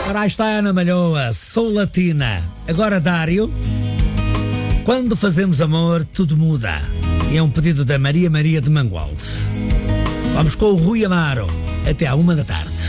Ora, aí está a Ana Malhoa, sou latina. Agora, Dário, quando fazemos amor, tudo muda. E é um pedido da Maria de Mangualde. Vamos com o Rui Amaro, até à 1 da tarde.